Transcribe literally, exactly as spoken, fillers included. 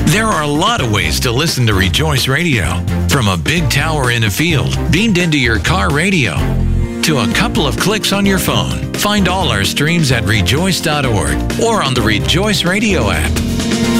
There are a lot of ways to listen to Rejoice Radio. From a big tower in a field, beamed into your car radio, to a couple of clicks on your phone. Find all our streams at rejoice dot org or on the Rejoice Radio app.